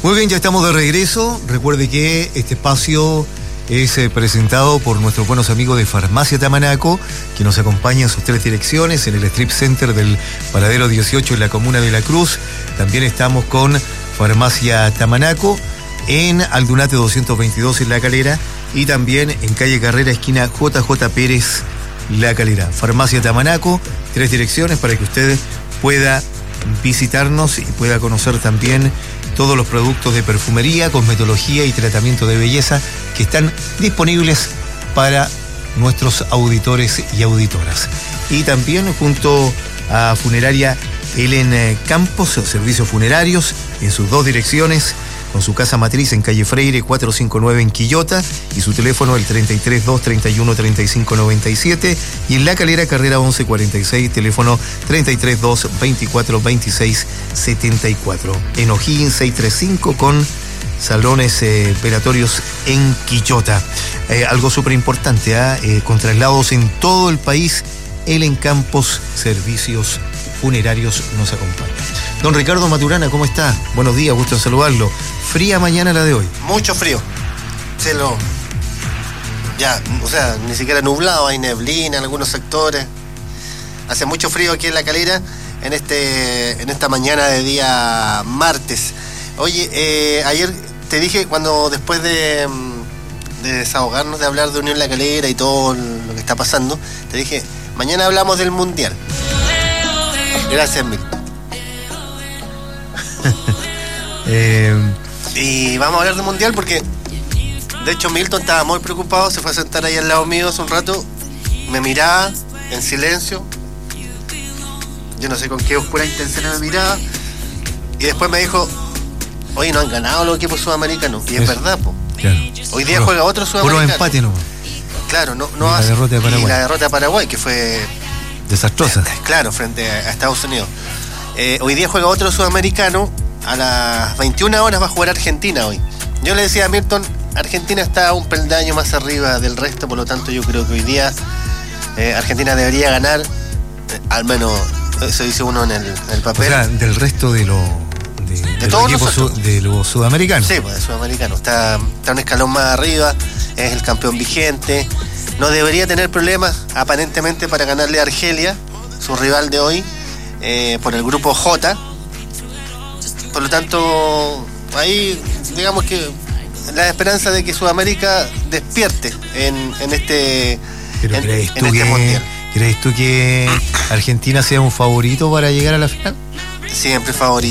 Muy bien, ya estamos de regreso. Recuerde que este espacio es presentado por nuestros buenos amigos de Farmacia Tamanaco, que nos acompañan en sus 3 direcciones, en el Strip Center del Paradero 18 en la comuna de La Cruz. También estamos con Farmacia Tamanaco en Aldunate 222 en La Calera y también en calle Carrera, esquina JJ Pérez, La Calera. Farmacia Tamanaco, 3 direcciones para que usted pueda visitarnos y pueda conocer también todos los productos de perfumería, cosmetología y tratamiento de belleza que están disponibles para nuestros auditores y auditoras. Y también junto a Funeraria Elen Campos, servicios funerarios en sus 2 direcciones, con su casa matriz en calle Freire 459 en Quillota y su teléfono el 332 31 35 97 y en La Calera carrera 1146 teléfono 332 24 26 74. En O'Higgins 635 con salones velatorios en Quillota. Algo súper importante, con traslados en todo el país, Elen Campos Servicios Funerarios nos acompaña. Don Ricardo Maturana, ¿cómo está? Buenos días, gusto en saludarlo. Fría mañana la de hoy. Mucho frío. Ni siquiera nublado, hay neblina en algunos sectores. Hace mucho frío aquí en La Calera en esta mañana de día martes. Oye, ayer te dije, después de desahogarnos, de hablar de Unión La Calera y todo lo que está pasando, te dije, mañana hablamos del Mundial. Gracias, Mil. Y vamos a hablar del Mundial porque, de hecho, Milton estaba muy preocupado, se fue a sentar ahí al lado mío hace un rato, me miraba en silencio, yo no sé con qué oscura intención me miraba, y después me dijo, oye, no han ganado los equipos sudamericanos, y es verdad, po. Claro. Hoy día juega otro sudamericano. Puro empate, ¿no? Claro, la derrota de Paraguay. Y la derrota de Paraguay, que fue desastrosa. Claro, frente a Estados Unidos. Hoy día juega otro sudamericano. A las 21 horas va a jugar Argentina hoy. Yo le decía a Milton, Argentina está un peldaño más arriba del resto, por lo tanto yo creo que hoy día Argentina debería ganar, al menos eso dice uno en el papel. O sea, del resto de los equipos de los sudamericanos. Sí, pues de sudamericanos. Está un escalón más arriba, es el campeón vigente. No debería tener problemas, aparentemente, para ganarle a Argelia, su rival de hoy, por el grupo J. Por lo tanto, ahí digamos que la esperanza de que Sudamérica despierte en este mundial. ¿Crees tú que Argentina sea un favorito para llegar a la final? Siempre favorito.